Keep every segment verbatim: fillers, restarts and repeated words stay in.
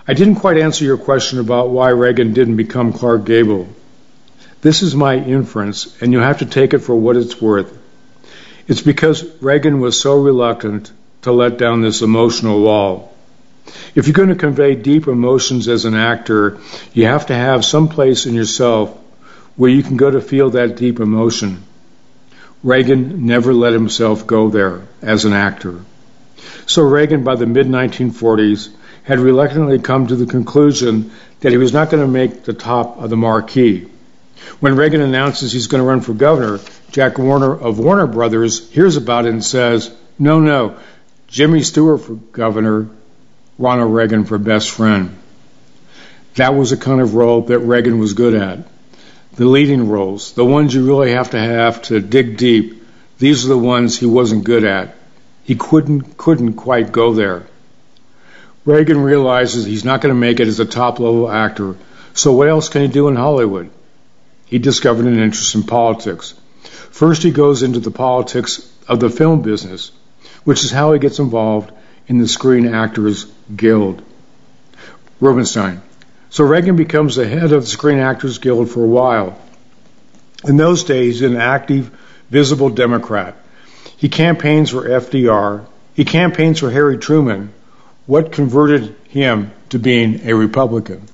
I didn't quite answer your question about why Reagan didn't become Clark Gable. This is my inference, and you have to take it for what it's worth. It's because Reagan was so reluctant to let down this emotional wall. If you're going to convey deep emotions as an actor, you have to have some place in yourself where you can go to feel that deep emotion. Reagan never let himself go there as an actor. So Reagan, by the mid nineteen forties, had reluctantly come to the conclusion that he was not going to make the top of the marquee. When Reagan announces he's going to run for governor, Jack Warner of Warner Brothers hears about it and says, no, no, Jimmy Stewart for governor, Ronald Reagan for best friend. That was the kind of role that Reagan was good at. The leading roles, the ones you really have to have to dig deep, these are the ones he wasn't good at. He couldn't, couldn't quite go there. Reagan realizes he's not going to make it as a top-level actor, so what else can he do in Hollywood? He discovered an interest in politics. First, he goes into the politics of the film business, which is how he gets involved in the Screen Actors Guild. Rubenstein. So Reagan becomes the head of the Screen Actors Guild for a while. In those days, he's an active, visible Democrat. He campaigns for F D R. He campaigns for Harry Truman. What converted him to being a Republican?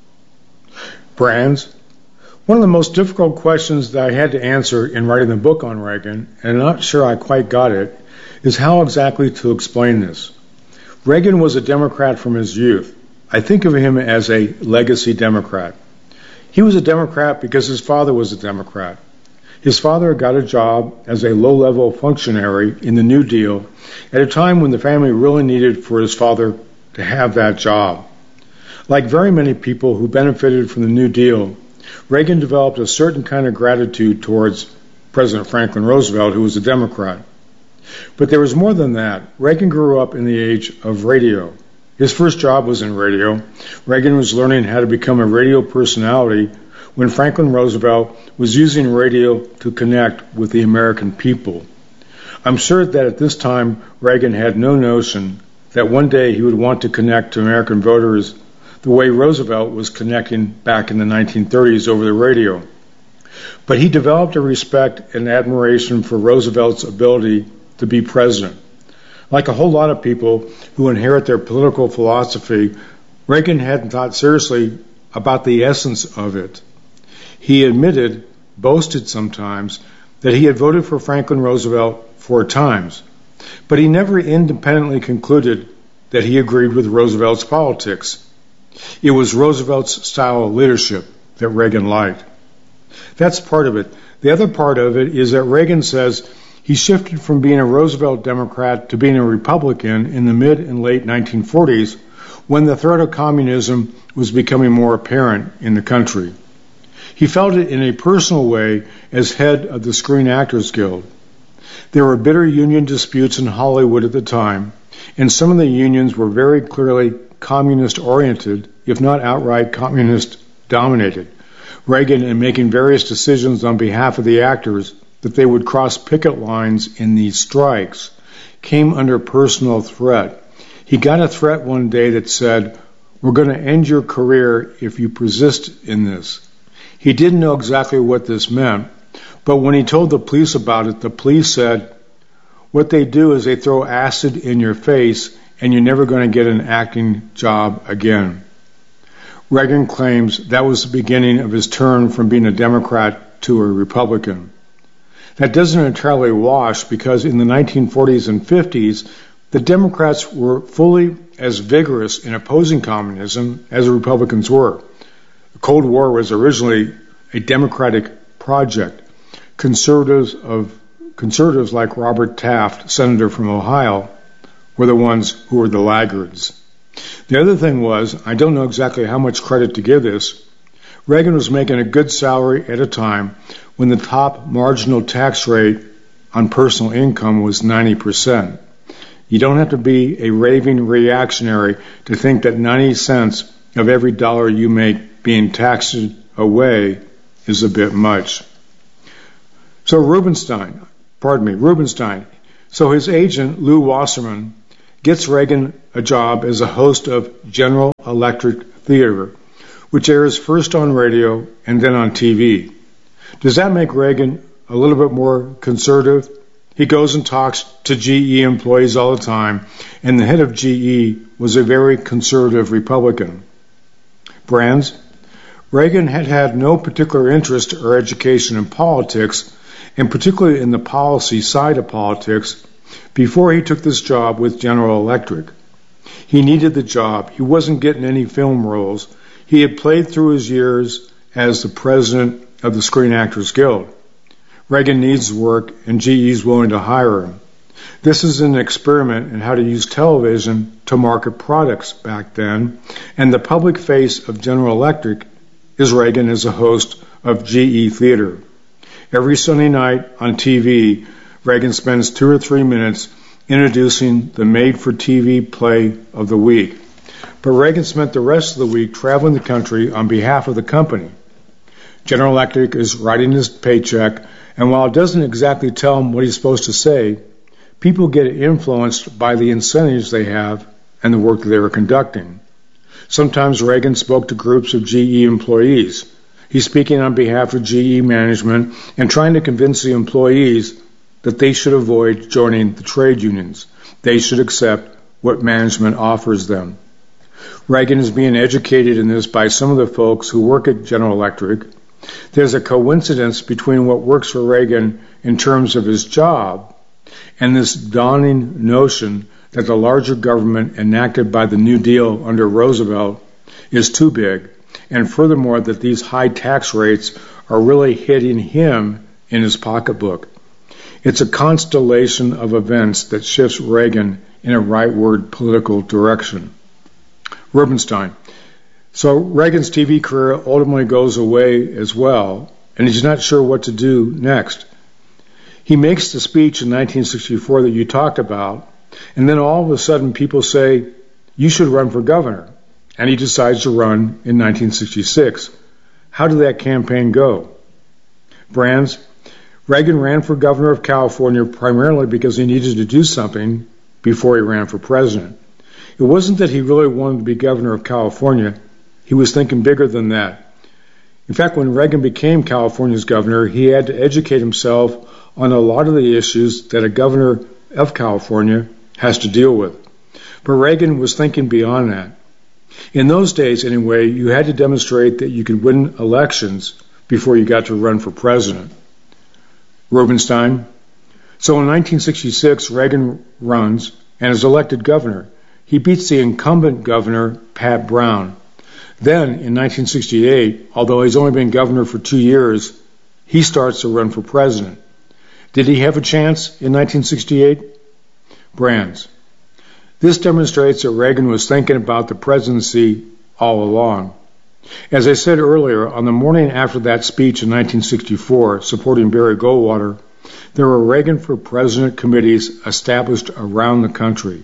Brands. One of the most difficult questions that I had to answer in writing the book on Reagan, and I'm not sure I quite got it, is how exactly to explain this. Reagan was a Democrat from his youth. I think of him as a legacy Democrat. He was a Democrat because his father was a Democrat. His father got a job as a low-level functionary in the New Deal at a time when the family really needed for his father to have that job. Like very many people who benefited from the New Deal, Reagan developed a certain kind of gratitude towards President Franklin Roosevelt, who was a Democrat. But there was more than that. Reagan grew up in the age of radio. His first job was in radio. Reagan was learning how to become a radio personality when Franklin Roosevelt was using radio to connect with the American people. I'm sure that at this time, Reagan had no notion that one day he would want to connect to American voters the way Roosevelt was connecting back in the nineteen thirties over the radio. But he developed a respect and admiration for Roosevelt's ability to be president. Like a whole lot of people who inherit their political philosophy, Reagan hadn't thought seriously about the essence of it. He admitted, boasted sometimes, that he had voted for Franklin Roosevelt four times, but he never independently concluded that he agreed with Roosevelt's politics. It was Roosevelt's style of leadership that Reagan liked. That's part of it. The other part of it is that Reagan says he shifted from being a Roosevelt Democrat to being a Republican in the mid and late nineteen forties when the threat of communism was becoming more apparent in the country. He felt it in a personal way as head of the Screen Actors Guild. There were bitter union disputes in Hollywood at the time, and some of the unions were very clearly communist-oriented, if not outright communist-dominated. Reagan, in making various decisions on behalf of the actors that they would cross picket lines in these strikes, came under personal threat. He got a threat one day that said, "We're going to end your career if you persist in this." He didn't know exactly what this meant, but when he told the police about it, the police said, "What they do is they throw acid in your face and you're never going to get an acting job again." Reagan claims that was the beginning of his turn from being a Democrat to a Republican. That doesn't entirely wash because in the nineteen forties and fifties, the Democrats were fully as vigorous in opposing communism as the Republicans were. The Cold War was originally a Democratic project. Conservatives of conservatives like Robert Taft, senator from Ohio, were the ones who were the laggards. The other thing was, I don't know exactly how much credit to give this, Reagan was making a good salary at a time when the top marginal tax rate on personal income was ninety percent. You don't have to be a raving reactionary to think that ninety cents of every dollar you make being taxed away is a bit much. So Rubenstein, pardon me, Rubenstein, so his agent, Lew Wasserman, gets Reagan a job as a host of General Electric Theater, which airs first on radio and then on T V. Does that make Reagan a little bit more conservative? He goes and talks to G E employees all the time, and the head of G E was a very conservative Republican. Brands? Reagan had had no particular interest or education in politics, and particularly in the policy side of politics, before he took this job with General Electric. He needed the job. He wasn't getting any film roles. He had played through his years as the president of the Screen Actors Guild. Reagan needs work, and G E is willing to hire him. This is an experiment in how to use television to market products back then, and the public face of General Electric is Reagan as a host of G E Theater. Every Sunday night on T V, Reagan spends two or three minutes introducing the made-for-T V play of the week. But Reagan spent the rest of the week traveling the country on behalf of the company. General Electric is writing his paycheck, and while it doesn't exactly tell him what he's supposed to say, people get influenced by the incentives they have and the work that they were conducting. Sometimes Reagan spoke to groups of G E employees. He's speaking on behalf of G E management and trying to convince the employees that they should avoid joining the trade unions. They should accept what management offers them. Reagan is being educated in this by some of the folks who work at General Electric. There's a coincidence between what works for Reagan in terms of his job and this dawning notion that the larger government enacted by the New Deal under Roosevelt is too big, and furthermore that these high tax rates are really hitting him in his pocketbook. It's a constellation of events that shifts Reagan in a rightward political direction. Rubenstein. So Reagan's T V career ultimately goes away as well, and he's not sure what to do next. He makes the speech in nineteen sixty-four that you talked about, and then all of a sudden people say, you should run for governor. And he decides to run in nineteen sixty-six. How did that campaign go? Brands. Reagan ran for governor of California primarily because he needed to do something before he ran for president. It wasn't that he really wanted to be governor of California. He was thinking bigger than that. In fact, when Reagan became California's governor, he had to educate himself on a lot of the issues that a governor of California has to deal with. But Reagan was thinking beyond that. In those days, anyway, you had to demonstrate that you could win elections before you got to run for president. Rubenstein. So in nineteen sixty-six, Reagan runs and is elected governor. He beats the incumbent governor, Pat Brown. Then, in nineteen sixty-eight, although he's only been governor for two years, he starts to run for president. Did he have a chance in nineteen sixty-eight? Brands. This demonstrates that Reagan was thinking about the presidency all along. As I said earlier, on the morning after that speech in nineteen sixty-four supporting Barry Goldwater, there were Reagan for President committees established around the country.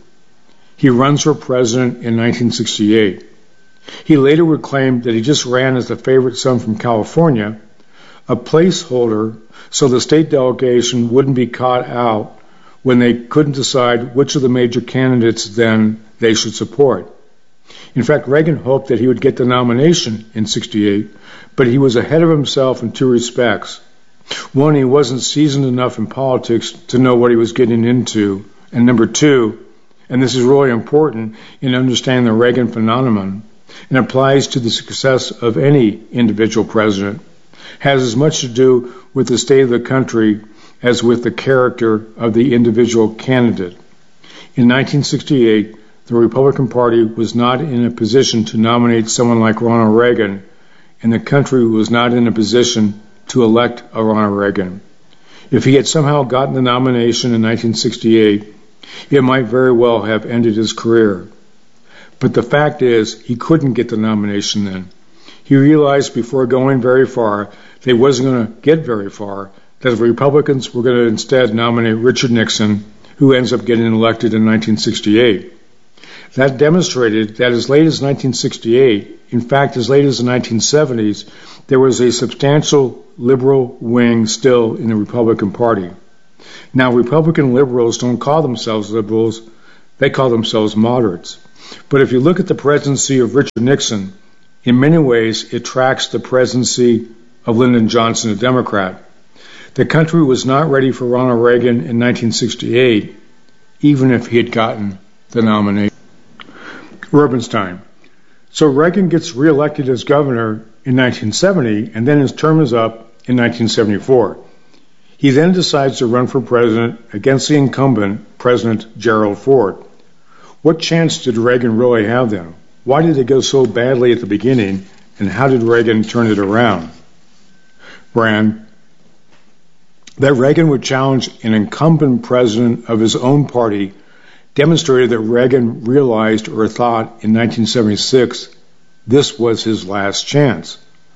He runs for president in nineteen sixty-eight. He later would claim that he just ran as the favorite son from California, a placeholder so the state delegation wouldn't be caught out when they couldn't decide which of the major candidates then they should support. In fact, Reagan hoped that he would get the nomination in sixty-eight, but he was ahead of himself in two respects. One, he wasn't seasoned enough in politics to know what he was getting into. And number two, and this is really important in understanding the Reagan phenomenon, and applies to the success of any individual president, has as much to do with the state of the country as with the character of the individual candidate. In nineteen sixty-eight, the Republican Party was not in a position to nominate someone like Ronald Reagan, and the country was not in a position to elect a Ronald Reagan. If he had somehow gotten the nomination in nineteen sixty-eight, it might very well have ended his career. But the fact is, he couldn't get the nomination then. He realized before going very far that he wasn't going to get very far, that the Republicans were going to instead nominate Richard Nixon, who ends up getting elected in nineteen sixty-eight. That demonstrated that as late as nineteen sixty-eight, in fact as late as the nineteen seventies, there was a substantial liberal wing still in the Republican Party. Now, Republican liberals don't call themselves liberals. They call themselves moderates. But if you look at the presidency of Richard Nixon, in many ways it tracks the presidency of Lyndon Johnson, a Democrat. The country was not ready for Ronald Reagan in nineteen sixty-eight, even if he had gotten the nomination. Rubenstein. So Reagan gets reelected as governor in nineteen seventy, and then his term is up in nineteen seventy-four. He then decides to run for president against the incumbent, President Gerald Ford. What chance did Reagan really have then? Why did it go so badly at the beginning, and how did Reagan turn it around? Brand. That Reagan would challenge an incumbent president of his own party demonstrated that Reagan realized or thought in nineteen seventy-six this was his last chance.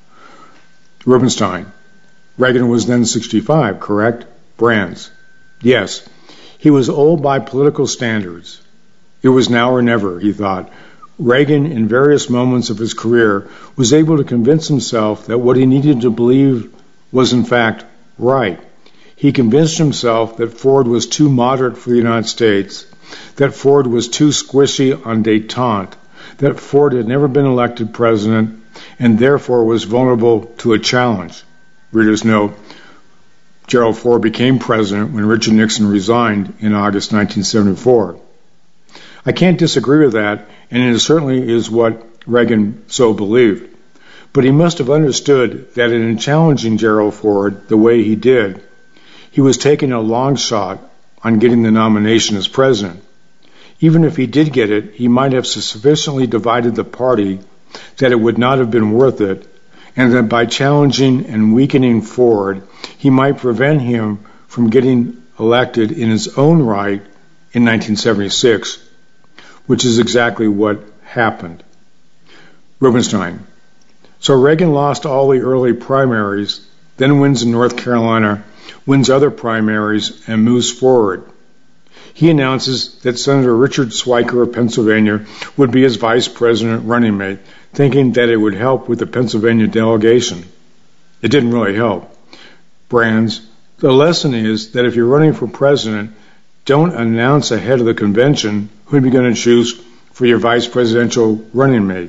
Rubenstein. Reagan was then sixty-five, correct? Brands. Yes. He was old by political standards. It was now or never, he thought. Reagan, in various moments of his career, was able to convince himself that what he needed to believe was in fact right. He convinced himself that Ford was too moderate for the United States, that Ford was too squishy on détente, that Ford had never been elected president, and therefore was vulnerable to a challenge. Readers note, Gerald Ford became president when Richard Nixon resigned in August nineteen seventy-four. I can't disagree with that, and it certainly is what Reagan so believed. But he must have understood that in challenging Gerald Ford the way he did, he was taking a long shot on getting the nomination as president. Even if he did get it, he might have sufficiently divided the party that it would not have been worth it, and that by challenging and weakening Ford, he might prevent him from getting elected in his own right in nineteen seventy-six, which is exactly what happened. Rubenstein. So Reagan lost all the early primaries, then wins in North Carolina, wins other primaries, and moves forward. He announces that Senator Richard Schweiker of Pennsylvania would be his vice president running mate, thinking that it would help with the Pennsylvania delegation. It didn't really help. Brands. The lesson is that if you're running for president, don't announce ahead of the convention who you're going to choose for your vice presidential running mate.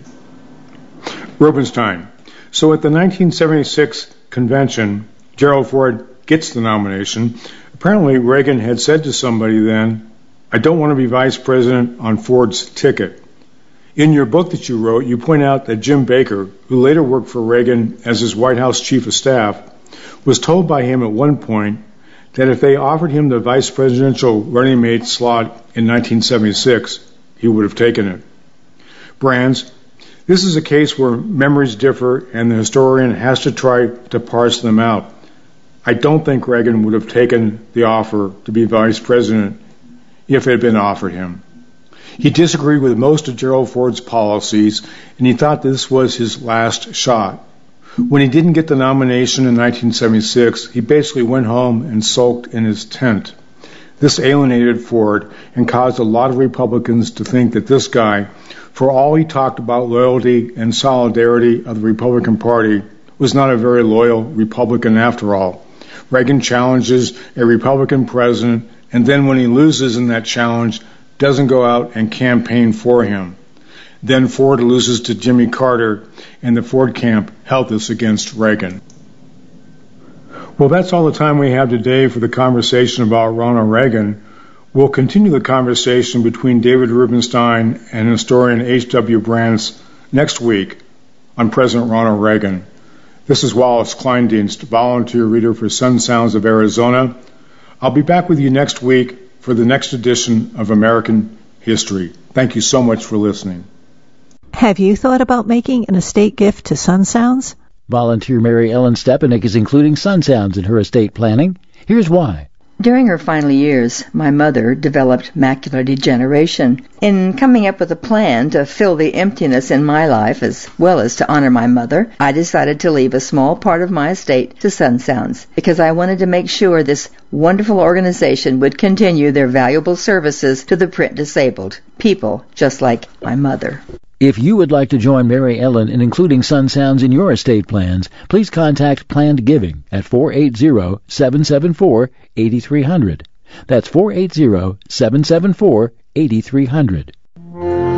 Rubenstein. So at the nineteen seventy-six convention, Gerald Ford gets the nomination. Apparently Reagan had said to somebody then, I don't want to be vice president on Ford's ticket. In your book that you wrote, you point out that Jim Baker, who later worked for Reagan as his White House chief of staff, was told by him at one point that if they offered him the vice presidential running mate slot in nineteen seventy-six, he would have taken it. Brands. This is a case where memories differ and the historian has to try to parse them out. I don't think Reagan would have taken the offer to be vice president if it had been offered him. He disagreed with most of Gerald Ford's policies, and he thought this was his last shot. When he didn't get the nomination in nineteen seventy-six, he basically went home and sulked in his tent. This alienated Ford and caused a lot of Republicans to think that this guy, for all he talked about loyalty and solidarity of the Republican Party, was not a very loyal Republican after all. Reagan challenges a Republican president, and then when he loses in that challenge, doesn't go out and campaign for him. Then Ford loses to Jimmy Carter, and the Ford camp held this against Reagan. Well, that's all the time we have today for the conversation about Ronald Reagan. We'll continue the conversation between David Rubenstein and historian H W Brands next week on President Ronald Reagan. This is Wallace Kleindienst, volunteer reader for Sun Sounds of Arizona. I'll be back with you next week for the next edition of American History. Thank you so much for listening. Have you thought about making an estate gift to Sun Sounds? Volunteer Mary Ellen Stepanek is including Sun Sounds in her estate planning. Here's why. During her final years, my mother developed macular degeneration. In coming up with a plan to fill the emptiness in my life as well as to honor my mother, I decided to leave a small part of my estate to Sun Sounds because I wanted to make sure this wonderful organization would continue their valuable services to the print disabled, people just like my mother. If you would like to join Mary Ellen in including Sun Sounds in your estate plans, please contact Planned Giving at four eight zero, seven seven four, eight three zero zero. That's four eight zero, seven seven four, eight three hundred.